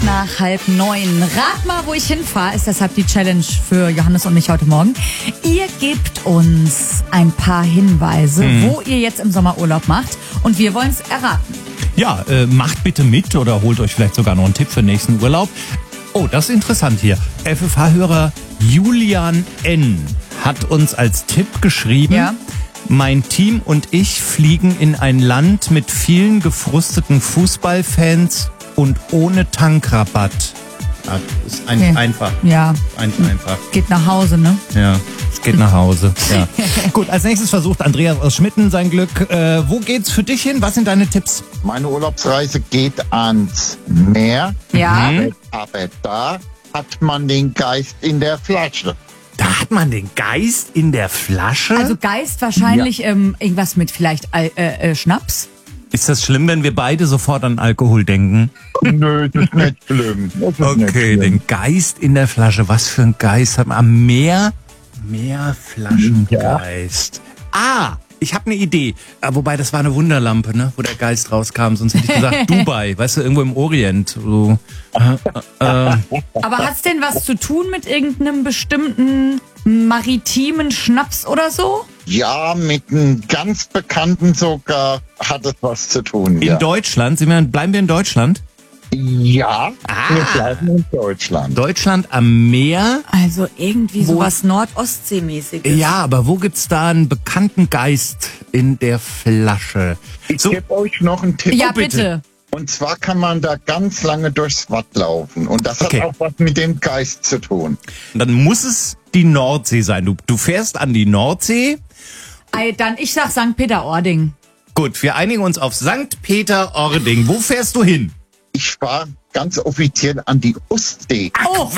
nach 8:30. Rat mal, wo ich hinfahre, ist deshalb die Challenge für Johannes und mich heute Morgen. Ihr gebt uns ein paar Hinweise, wo ihr jetzt im Sommerurlaub macht und wir wollen es erraten. Ja, macht bitte mit oder holt euch vielleicht sogar noch einen Tipp für den nächsten Urlaub. Oh, das ist interessant hier. FFH-Hörer Julian N. hat uns als Tipp geschrieben, Ja. Mein Team und ich fliegen in ein Land mit vielen gefrusteten Fußballfans und ohne Tankrabatt. Ja, ist einfach. Ja, Einfach. geht nach Hause, ne? Ja, es geht nach Hause. Ja. Gut, als nächstes versucht Andreas aus Schmitten sein Glück. Wo geht's für dich hin? Was sind deine Tipps? Meine Urlaubsreise geht ans Meer, Ja. aber da hat man den Geist in der Flasche. Da hat man den Geist in der Flasche? Also Geist wahrscheinlich irgendwas mit vielleicht Schnaps. Ist das schlimm, wenn wir beide sofort an Alkohol denken? Nö, das ist nicht schlimm. Das ist nicht Okay, schlimm. den Geist in der Flasche. Was für ein Geist hat man? Am Meer? Meerflaschengeist. Ah, ich habe eine Idee. Wobei, das war eine Wunderlampe, ne? Wo der Geist rauskam. Sonst hätte ich gesagt Dubai. Weißt du, irgendwo im Orient. So. Aber hat's denn was zu tun mit irgendeinem bestimmten maritimen Schnaps oder so? Ja, mit einem ganz Bekannten sogar hat es was zu tun. In Ja, Deutschland? Bleiben wir in Deutschland? ja wir bleiben in Deutschland. Deutschland am Meer? Also irgendwie sowas Nord-Ostsee-mäßiges. Ja, aber wo gibt's da einen bekannten Geist in der Flasche? Ich So, gebe euch noch einen Tipp. Ja, bitte. bitte. Und zwar kann man da ganz lange durchs Watt laufen. Und das Okay. hat auch was mit dem Geist zu tun. dann muss es die Nordsee sein. Du fährst an die Nordsee. Dann ich sag St. Peter-Ording. Gut, wir einigen uns auf St. Peter-Ording. Wo fährst du hin? Ich fahre ganz offiziell an die Ostsee. Oh,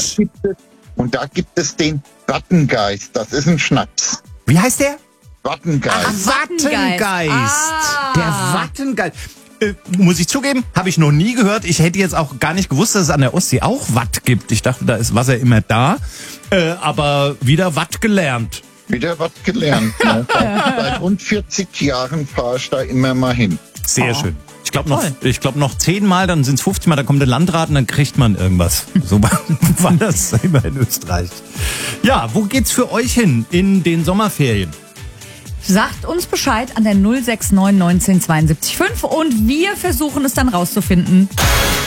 Und da gibt es den Wattengeist. Das ist ein Schnaps. Wie heißt der? Wattengeist. Wattengeist. Ah. Der Wattengeist. Muss ich zugeben, habe ich noch nie gehört. Ich hätte jetzt auch gar nicht gewusst, dass es an der Ostsee auch Watt gibt. Ich dachte, da ist Wasser immer da. Aber wieder Watt gelernt. Wieder was gelernt. Ne? Seit rund 40 Jahren fahre ich da immer mal hin. Sehr schön. Ich glaube noch 10 Mal, dann sind es 50 Mal, dann kommt der Landrat und dann kriegt man irgendwas. So war das immer in Österreich. Ja, wo geht's für euch hin in den Sommerferien? Sagt uns Bescheid an der 069 19 72 5 und wir versuchen es dann rauszufinden.